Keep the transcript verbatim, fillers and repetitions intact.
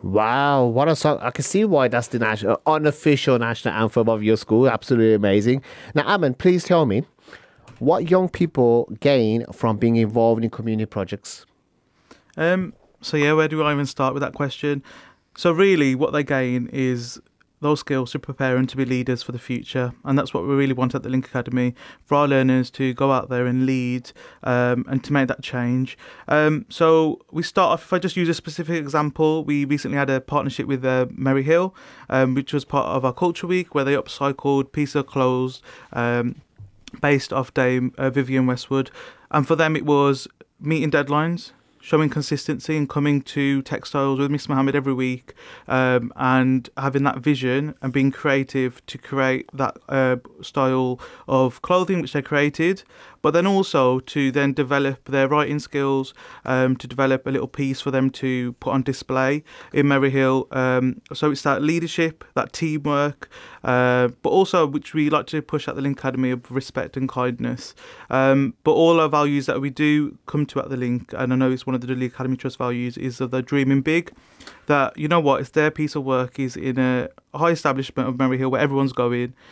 Wow, what a song. I can see why that's the national, unofficial national anthem of your school. Absolutely amazing. Now, Aman, please tell me what young people gain from being involved in community projects. Um, so yeah, where do I even start with that question? So really, what they gain is those skills to prepare them to be leaders for the future, and that's what we really want at the Link Academy, for our learners to go out there and lead, um, and to make that change. Um, so we start off. If I just use a specific example, we recently had a partnership with uh, Merry Hill, um, which was part of our Culture Week, where they upcycled piece of clothes. Um, based off Dame uh, Vivienne Westwood, and for them it was meeting deadlines, showing consistency, and coming to textiles with Miss Mohammed every week, um, and having that vision and being creative to create that uh, style of clothing which they created, but then also to then develop their writing skills, um, to develop a little piece for them to put on display in Merry Hill. Um, so it's that leadership, that teamwork, uh, but also which we like to push at the Link Academy, of respect and kindness. Um, but all our values that we do come to at the Link, and I know it's one of the Link Academy Trust values, is of the dreaming big. That, you know what, it's their piece of work is in a high establishment of Merry Hill where everyone's going,